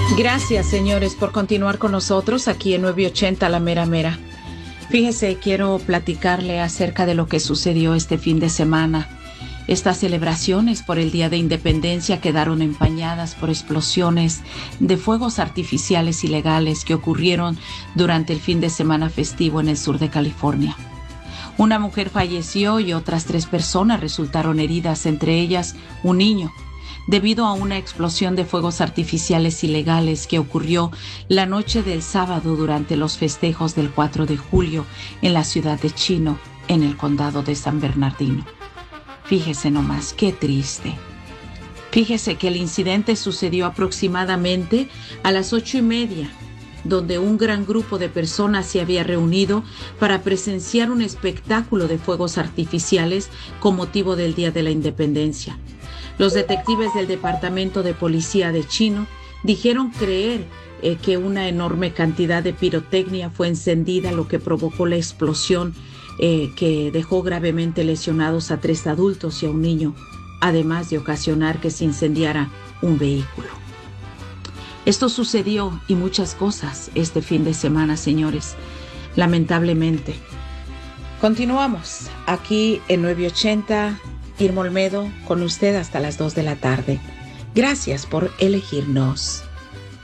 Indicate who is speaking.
Speaker 1: Gracias, señores, por continuar con nosotros aquí en 980 La Mera Mera. Fíjese, quiero platicarle acerca de lo que sucedió este fin de semana. Estas celebraciones por el Día de Independencia quedaron empañadas por explosiones de fuegos artificiales ilegales que ocurrieron durante el fin de semana festivo en el sur de California. Una mujer falleció y otras 3 personas resultaron heridas, entre ellas un niño, debido a una explosión de fuegos artificiales ilegales que ocurrió la noche del sábado durante los festejos del 4 de julio en la ciudad de Chino, en el condado de San Bernardino. Fíjese nomás, qué triste. Fíjese que el incidente sucedió aproximadamente a las 8:30, donde un gran grupo de personas se había reunido para presenciar un espectáculo de fuegos artificiales con motivo del Día de la Independencia. Los detectives del Departamento de Policía de Chino dijeron creer que una enorme cantidad de pirotecnia fue encendida, lo que provocó la explosión que dejó gravemente lesionados a 3 adultos y a un niño, además de ocasionar que se incendiara un vehículo. Esto sucedió y muchas cosas este fin de semana, señores, lamentablemente. Continuamos aquí en 980, Irma Olmedo, con usted hasta las 2 de la tarde. Gracias por elegirnos.